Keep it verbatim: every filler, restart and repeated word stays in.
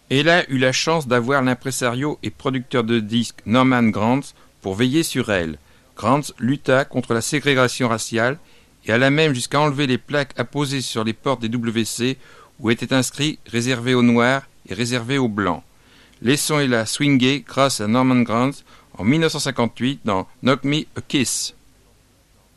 Ella eut la chance d'avoir l'impresario et producteur de disques Norman Granz pour veiller sur elle. Granz lutta contre la ségrégation raciale et alla même jusqu'à enlever les plaques apposées sur les portes des W C où était inscrit « réservé aux Noirs » et « réservé aux Blancs ». Laissons Ella swinguer grâce à Norman Granz en mille neuf cent cinquante-huit dans « Knock Me a Kiss ».